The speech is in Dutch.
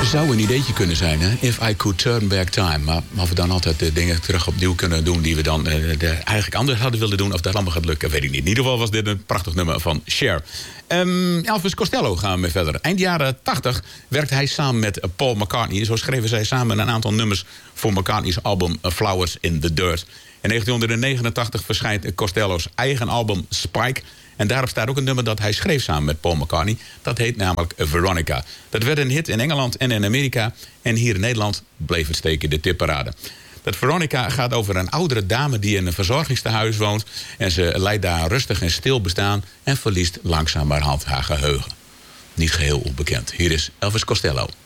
Zou een ideetje kunnen zijn, hè? If I could turn back time. Maar of we dan altijd de dingen terug opnieuw kunnen doen die we dan eigenlijk anders hadden willen doen, of dat allemaal gaat lukken, weet ik niet. In ieder geval was dit een prachtig nummer van Cher. Elvis Costello gaan we mee verder. Eind jaren 80 werkte hij samen met Paul McCartney. Zo schreven zij samen een aantal nummers voor McCartney's album Flowers in the Dirt. In 1989 verschijnt Costello's eigen album Spike. En daarop staat ook een nummer dat hij schreef samen met Paul McCartney. Dat heet namelijk Veronica. Dat werd een hit in Engeland en in Amerika. En hier in Nederland bleef het steken de tipparade. Dat Veronica gaat over een oudere dame die in een verzorgingstehuis woont. En ze leidt daar een rustig en stil bestaan en verliest langzamerhand haar geheugen. Niet geheel onbekend. Hier is Elvis Costello.